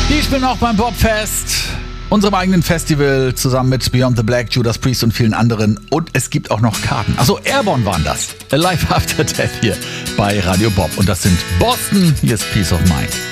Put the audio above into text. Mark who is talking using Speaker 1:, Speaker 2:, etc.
Speaker 1: Die spielen auch beim Bobfest, unserem eigenen Festival, zusammen mit Beyond the Black, Judas Priest und vielen anderen. Und es gibt auch noch Karten. Achso, Airborne waren das. Alive After Death hier bei Radio Bob. Und das sind Boston. Hier ist Peace of Mind.